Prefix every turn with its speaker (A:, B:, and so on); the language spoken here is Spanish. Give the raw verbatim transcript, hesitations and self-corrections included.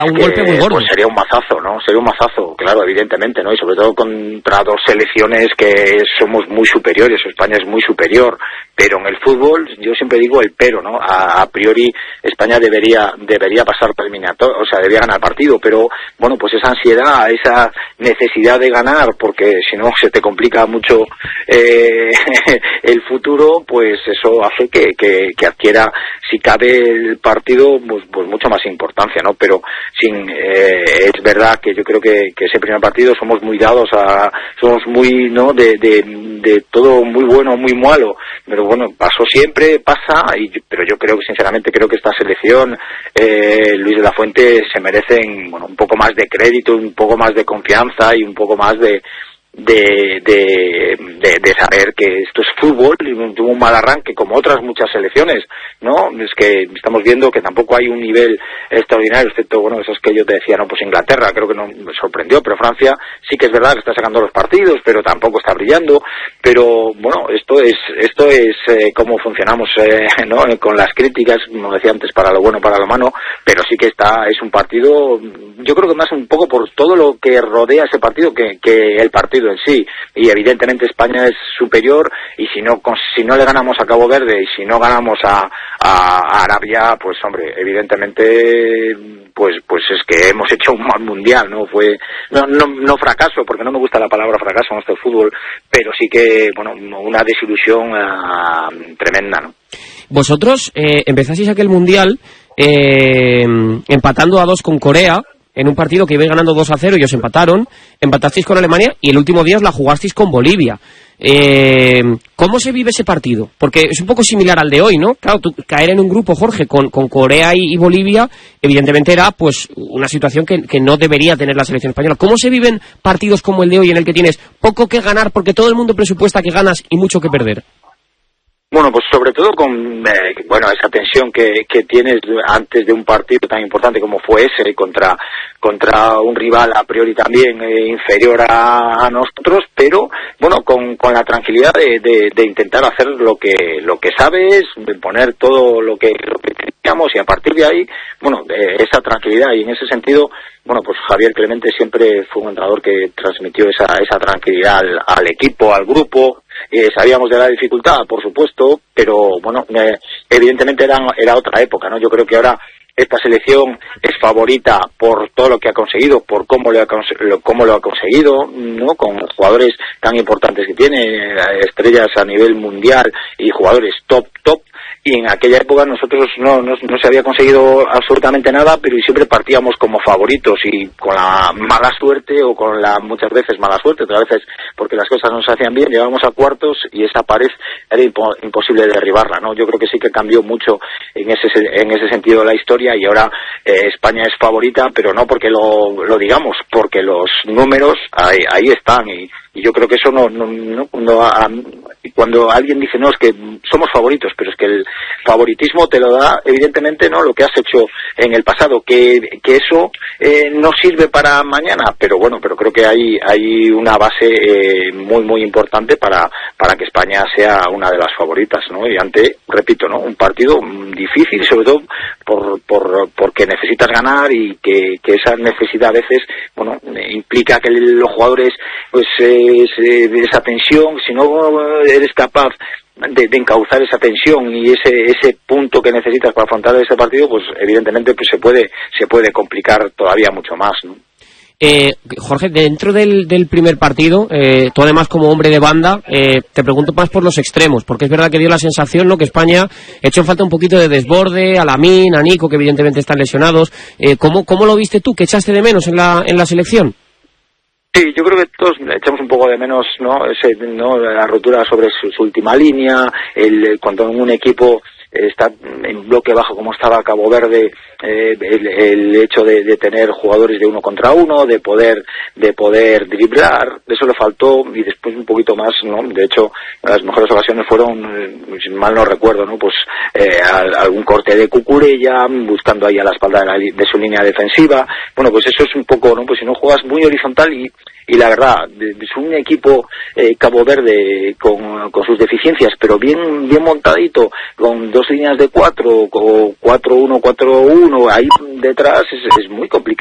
A: un
B: que,
A: golpe muy gordo.
B: Pues sería un mazazo, ¿no? Sería un mazazo, claro, evidentemente, ¿no? Y sobre todo contra dos selecciones que somos muy superiores, España es muy superior, pero en el fútbol, yo siempre digo el pero, ¿no? A, a priori, España debería debería pasar por eliminatorio, o sea, debería ganar partido, pero, bueno, pues esa ansiedad, esa necesidad de ganar, porque si no se te complica mucho eh, el futuro, pues eso hace que, que, que adquiera, si cabe, el partido, pues, pues mucho más importancia, ¿no? Pero sin eh, es verdad que yo creo que, que ese primer partido somos muy dados a, somos muy, ¿no? De, de, de todo muy bueno, muy malo, pero bueno, pasó siempre, pasa, y, pero yo creo que sinceramente creo que esta selección, eh, Luis de la Fuente, se merecen, bueno, un poco más de crédito, un poco más de confianza y un poco más de De, de, de, de saber que esto es fútbol y tuvo un mal arranque como otras muchas selecciones, ¿no? Es que estamos viendo que tampoco hay un nivel extraordinario, excepto, bueno, eso es que yo te decía, no, pues Inglaterra creo que no me sorprendió, pero Francia sí que es verdad que está sacando los partidos, pero tampoco está brillando, pero bueno, esto es esto es eh, cómo funcionamos, eh, ¿no? Con las críticas, como decía antes, para lo bueno, para lo malo, pero sí que está, es un partido, yo creo que más un poco por todo lo que rodea ese partido que, que el partido en sí, y evidentemente España es superior, y si no si no le ganamos a Cabo Verde y si no ganamos a, a, a Arabia, pues hombre, evidentemente pues pues es que hemos hecho un mal mundial, no fue no no no fracaso, porque no me gusta la palabra fracaso en este fútbol, pero sí que, bueno, una desilusión uh, tremenda, ¿no?
A: Vosotros eh, empezasteis aquel mundial eh, empatando a dos con Corea, en un partido que ibais ganando dos a cero y os empataron, empatasteis con Alemania y el último día os la jugasteis con Bolivia. Eh, ¿Cómo se vive ese partido? Porque es un poco similar al de hoy, ¿no? Claro, tú, caer en un grupo, Jorge, con, con Corea y, y Bolivia, evidentemente era pues una situación que, que no debería tener la selección española. ¿Cómo se viven partidos como el de hoy, en el que tienes poco que ganar porque todo el mundo presupuesta que ganas y mucho que perder?
B: Bueno, pues sobre todo con eh, bueno esa tensión que, que tienes antes de un partido tan importante como fue ese contra contra un rival a priori también eh, inferior a, a nosotros, pero bueno, con, con la tranquilidad de, de, de intentar hacer lo que lo que sabes, de poner todo lo que lo que teníamos, y a partir de ahí, bueno, eh, esa tranquilidad, y en ese sentido, bueno, pues Javier Clemente siempre fue un entrenador que transmitió esa esa tranquilidad al, al equipo, al grupo. Eh, sabíamos de la dificultad, por supuesto, pero bueno, eh, evidentemente era, era otra época, ¿no? Yo creo que ahora esta selección es favorita por todo lo que ha conseguido, por cómo lo ha, cómo lo ha conseguido, ¿no? Con jugadores tan importantes que tiene, estrellas a nivel mundial y jugadores top, top. Y en aquella época nosotros no, no, no se había conseguido absolutamente nada, pero siempre partíamos como favoritos, y con la mala suerte, o con la muchas veces mala suerte, otras veces porque las cosas no se hacían bien, llegábamos a cuartos y esa pared era impo- imposible derribarla, ¿no? Yo creo que sí que cambió mucho en ese en ese sentido la historia, y ahora eh, España es favorita, pero no porque lo, lo digamos, porque los números ahí, ahí están, y, y yo creo que eso no, no, no, no a, cuando alguien dice no, es que somos favoritos, pero es que el favoritismo te lo da evidentemente, no, lo que has hecho en el pasado, que, que eso eh, no sirve para mañana, pero bueno, pero creo que hay hay una base eh, muy muy importante para para que España sea una de las favoritas, ¿no? Y ante, repito, no, un partido difícil, sobre todo por por porque necesitas ganar, y que, que esa necesidad a veces, bueno, implica que los jugadores, pues eh, esa tensión, si no eres capaz De, de encauzar esa tensión y ese ese punto que necesitas para afrontar ese partido, pues evidentemente pues se puede se puede complicar todavía mucho más, ¿no?
A: Eh, Jorge, dentro del, del primer partido, eh, tú además como hombre de banda, eh, te pregunto más por los extremos, porque es verdad que dio la sensación, ¿no?, que España echó en falta un poquito de desborde, a Lamine, a Nico, que evidentemente están lesionados. Eh, ¿cómo, ¿Cómo lo viste tú? ¿Qué echaste de menos en la en la selección?
B: Sí, yo creo que todos echamos un poco de menos, ¿no? Ese, ¿no? La rotura sobre su, su última línea, el cuando en un equipo está en bloque bajo como estaba Cabo Verde, eh, el, el hecho de, de tener jugadores de uno contra uno, de poder de poder driblar, eso le faltó, y después un poquito más, ¿no? De hecho, las mejores ocasiones fueron, si mal no recuerdo, ¿no? Pues eh, algún corte de Cucurella, buscando ahí a la espalda de, la, de su línea defensiva. Bueno, pues eso es un poco, ¿no? Pues si no juegas muy horizontal, y y la verdad, es un equipo eh, Cabo Verde con, con sus deficiencias, pero bien bien montadito, con dos líneas de cuatro, o cuatro uno, cuatro uno, ahí detrás es, es muy complicado.